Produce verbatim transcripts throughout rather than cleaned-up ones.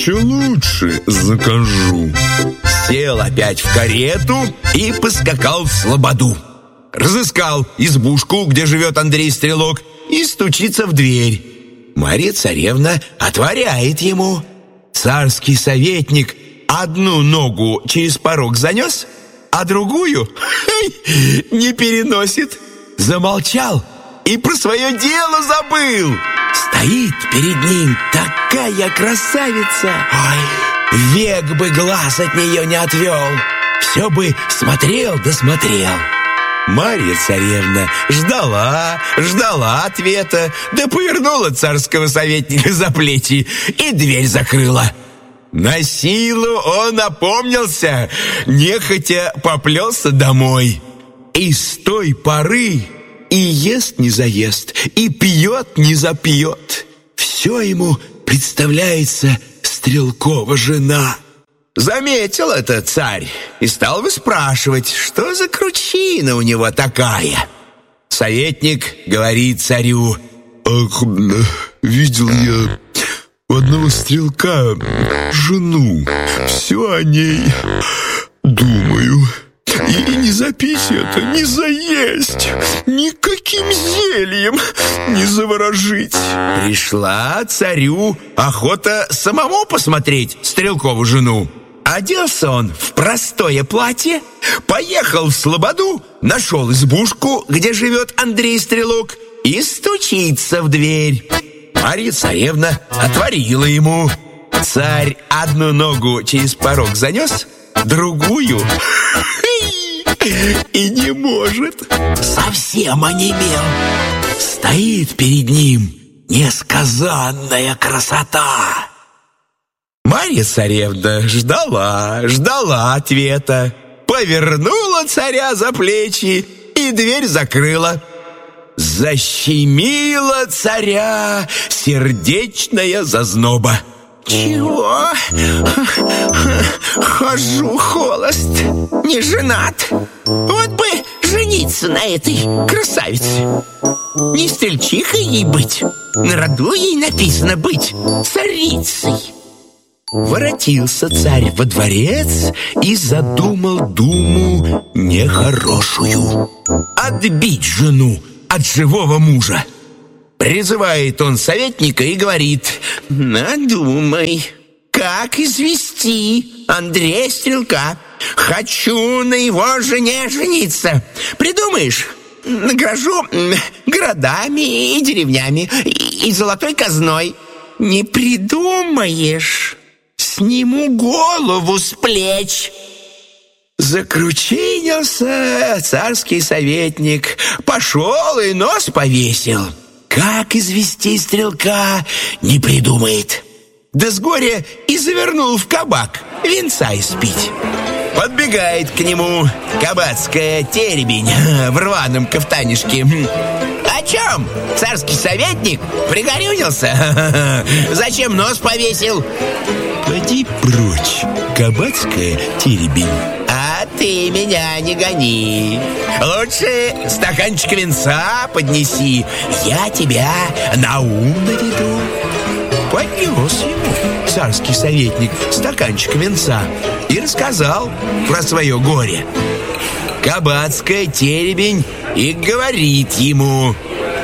Че лучше закажу. Сел опять в карету и поскакал в слободу. Разыскал избушку, где живет Андрей Стрелок, и стучится в дверь. Марья-царевна отворяет ему. Царский советник одну ногу через порог занес, а другую не переносит. Замолчал и про свое дело забыл. Стоит перед ним такая красавица. Ой, век бы глаз от нее не отвел. Все бы смотрел да смотрел. Марья-царевна ждала, ждала ответа, да повернула царского советника за плечи и дверь закрыла. На силу он опомнился, нехотя поплелся домой. И с той поры и ест не заест, и пьет не запьет. Все ему представляется Стрелкова жена. Заметил это царь и стал выспрашивать, что за кручина у него такая. Советник говорит царю: «Ах, видел я у одного стрелка жену, все о ней думаю. И не запить это, не заесть, никаким зельем не заворожить». Пришла царю охота самому посмотреть Стрелкову жену. Оделся он в простое платье, поехал в слободу, нашел избушку, где живет Андрей Стрелок, и стучится в дверь. Марья-царевна отворила ему. Царь одну ногу через порог занес, другую и не может. Совсем онемел. Стоит перед ним несказанная красота. Марья-царевна ждала, ждала ответа, повернула царя за плечи и дверь закрыла. Защемила царя сердечная зазноба. Чего? Хожу холост, не женат. Вот бы жениться на этой красавице. Не стрельчихой ей быть, на роду ей написано быть царицей. Воротился царь во дворец и задумал думу нехорошую: отбить жену от живого мужа. Призывает он советника и говорит: надумай, как извести Андрея Стрелка. Хочу на его жене жениться. Придумаешь? Награжу городами и деревнями, и, и золотой казной. Не придумаешь? Сниму голову с плеч. Закручинился царский советник, пошел и нос повесил. Как извести Стрелка, не придумает. Да с горя и завернул в кабак винца испить. Подбегает к нему кабацкая теребень в рваном кафтанишке. О чем? Царский советник пригорюнился? Зачем нос повесил? Поди прочь, кабацкая теребень. А ты меня не гони. Лучше стаканчик винца поднеси, я тебя на ум наведу. Поднес ему царский советник стаканчик винца и рассказал про свое горе. Кабацкая теребень и говорит ему: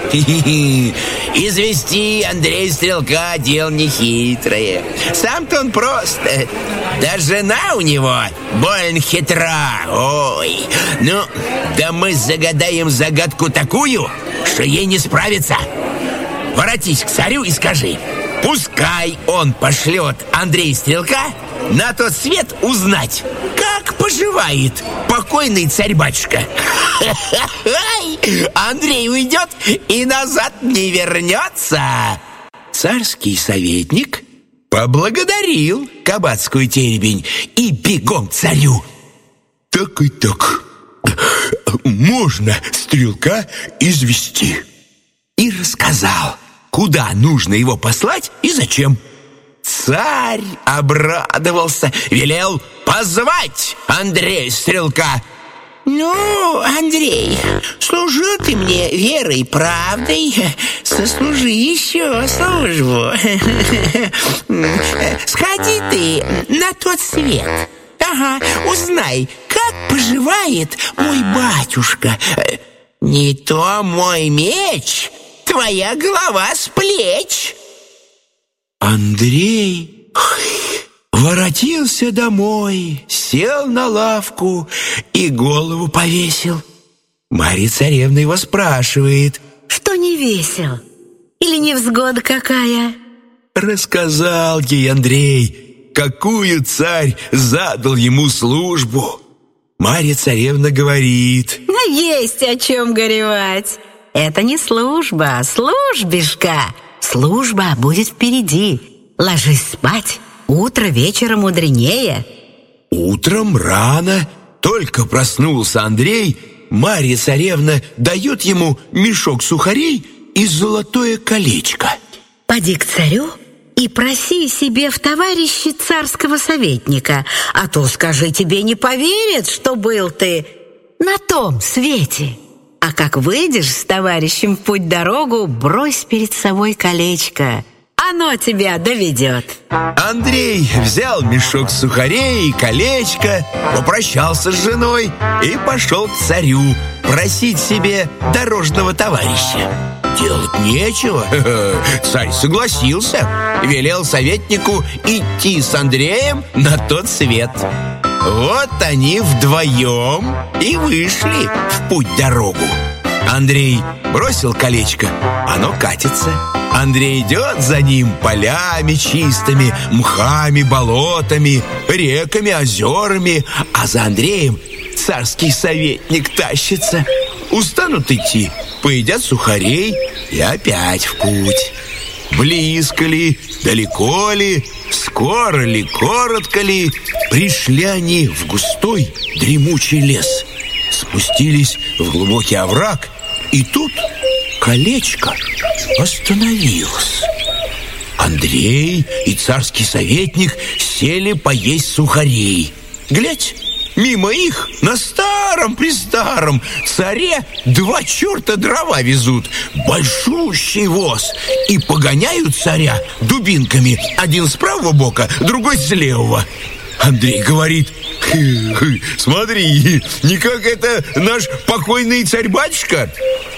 извести Андрея Стрелка дело нехитрое. Сам-то он прост, да жена у него больно хитра. Ой, ну, да мы загадаем загадку такую, что ей не справиться. Воротись к царю и скажи: пускай он пошлет Андрея Стрелка на тот свет узнать, как поживает покойный царь-батюшка. Андрей уйдет и назад не вернется. Царский советник поблагодарил кабацкую теребень и бегом к царю. Так и так, можно Стрелка извести. И рассказал, куда нужно его послать и зачем. Царь обрадовался, велел позвать Андрея Стрелка. Ну, Андрей, служил ты мне верой и правдой, сослужи еще службу. Сходи ты на тот свет. Ага, узнай, как поживает мой батюшка. Не то мой меч, твоя голова с плеч. Андрей воротился домой, сел на лавку и голову повесил. Марья Царевна его спрашивает: что не весел? Или невзгода какая? Рассказал ей Андрей, какую царь задал ему службу. Марья Царевна говорит: есть о чем горевать. Это не служба, а службишка. Служба будет впереди. Ложись спать. Утро вечера мудренее. Утром рано, только проснулся Андрей, Марья Царевна дает ему мешок сухарей и золотое колечко. Поди к царю и проси себе в товарищи царского советника, а то, скажи, тебе не поверят, что был ты на том свете. А как выйдешь с товарищем в путь-дорогу, брось перед собой колечко. Оно тебя доведет. Андрей взял мешок сухарей и колечко, попрощался с женой и пошел к царю просить себе дорожного товарища. Делать нечего. Царь согласился, велел советнику идти с Андреем на тот свет. Вот они вдвоем и вышли в путь-дорогу. Андрей бросил колечко, оно катится. Андрей идет за ним полями чистыми, мхами, болотами, реками, озерами, а за Андреем царский советник тащится. Устанут идти, поедят сухарей и опять в путь. Близко ли, далеко ли, скоро ли, коротко ли, пришли они в густой дремучий лес, спустились в глубокий овраг, и тут колечко остановилось. Андрей и царский советник сели поесть сухарей. Глядь, мимо их на старом-престаром царе два черта дрова везут, большущий воз, и погоняют царя дубинками, один с правого бока, другой с левого. Андрей говорит: смотри, не как это наш покойный царь-батюшка.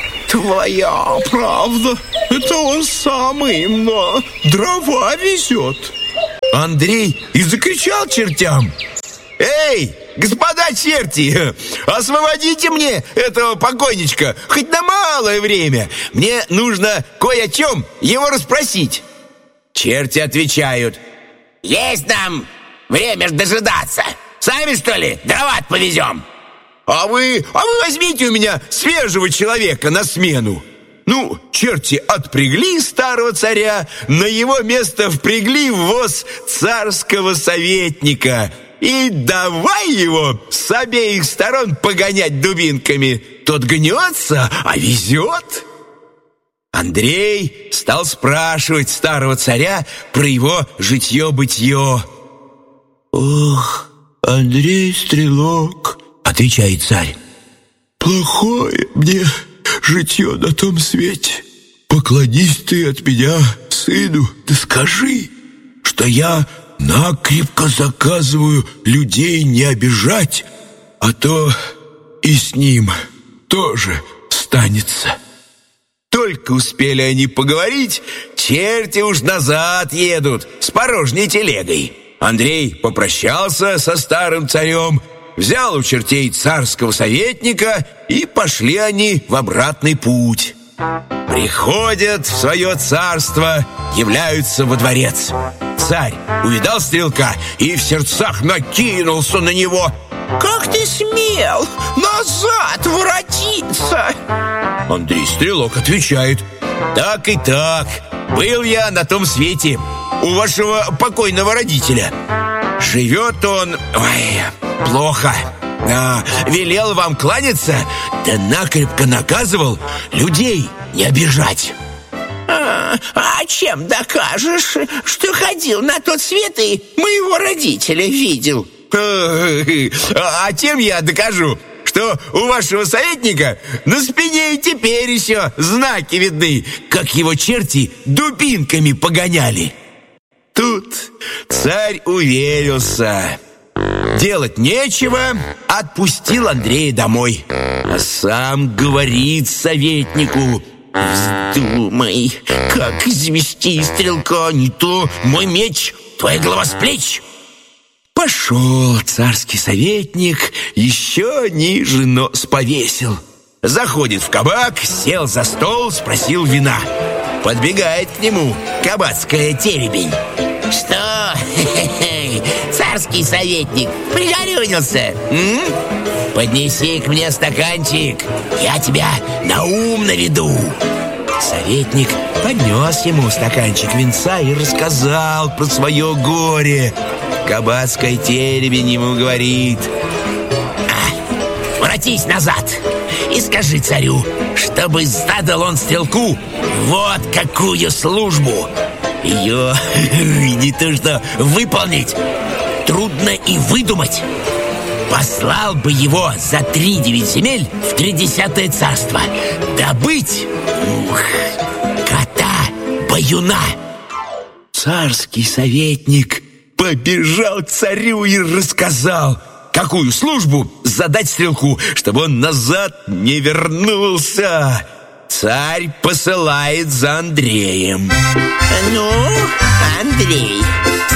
Твоя правда, это он самый, но дрова везет. Андрей и закричал чертям: эй, господа черти, освободите мне этого покойничка хоть на малое время. Мне нужно кое о чем его расспросить. Черти отвечают: есть нам время ж дожидаться. Сами, что ли, дрова повезем? А вы, а вы возьмите у меня свежего человека на смену. Ну, черти отпрягли старого царя, на его место впрягли в воз царского советника. И давай его с обеих сторон погонять дубинками. Тот гнется, а везет. Андрей стал спрашивать старого царя про его житье-бытье. Ох, Андрей Стрелок, отвечает царь, плохое мне житье на том свете. Поклонись ты от меня сыну, да скажи, что я накрепко заказываю людей не обижать, а то и с ним тоже станется. Только успели они поговорить, черти уж назад едут с порожней телегой. Андрей попрощался со старым царем, взял у чертей царского советника, и пошли они в обратный путь. Приходят в свое царство, являются во дворец. Царь увидал стрелка и в сердцах накинулся на него. Как ты смел назад воротиться? Андрей Стрелок отвечает: так и так, был я на том свете у вашего покойного родителя. Живет он, ой, плохо. А, велел вам кланяться, да накрепко наказывал людей не обижать. А, а чем докажешь, что ходил на тот свет и моего родителя видел? А, а тем я докажу, что что у вашего советника на спине и теперь еще знаки видны, как его черти дубинками погоняли. Тут царь уверился. Делать нечего, отпустил Андрея домой. А сам говорит советнику: «Вздумай, как извести стрелка, не то мой меч, твоя голова с плеч». Пошел царский советник, еще ниже нос повесил. Заходит в кабак, сел за стол, спросил вина. Подбегает к нему кабацкая теребень. Что, царский советник, пригорюнился? М? Поднеси к мне стаканчик, я тебя на ум наведу. Советник поднес ему стаканчик винца и рассказал про свое горе. Кабацкая теребень ему говорит: а, воротись назад и скажи царю, чтобы задал он стрелку вот какую службу. Ее не то что выполнить, трудно и выдумать. Послал бы его за три девять земель в тридесятое царство добыть ух, кота-баюна. Царский советник побежал к царю и рассказал, какую службу задать стрелку, чтобы он назад не вернулся. Царь посылает за Андреем. Ну, Андрей,